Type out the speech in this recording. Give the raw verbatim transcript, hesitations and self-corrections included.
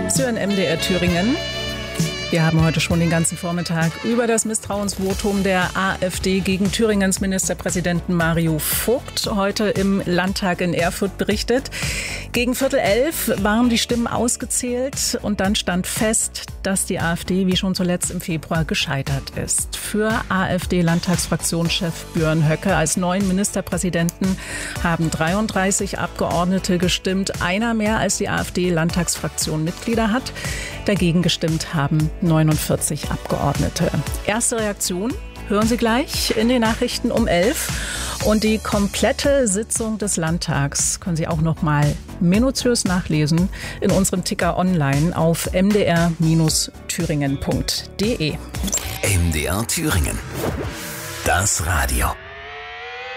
Sie hören M D R Thüringen. Wir haben heute schon den ganzen Vormittag über das Misstrauensvotum der AfD gegen Thüringens Ministerpräsidenten Mario Vogt heute im Landtag in Erfurt berichtet. Gegen Viertel elf waren die Stimmen ausgezählt und dann stand fest, dass die AfD wie schon zuletzt im Februar gescheitert ist. Für AfD-Landtagsfraktionschef Björn Höcke als neuen Ministerpräsidenten haben dreiunddreißig Abgeordnete gestimmt, einer mehr als die AfD-Landtagsfraktion Mitglieder hat. Dagegen gestimmt haben neunundvierzig Abgeordnete. Erste Reaktion hören Sie gleich in den Nachrichten um elf. Und die komplette Sitzung des Landtags können Sie auch noch mal minutiös nachlesen in unserem Ticker online auf m d r Thüringen punkt d e. M D R Thüringen. Das Radio.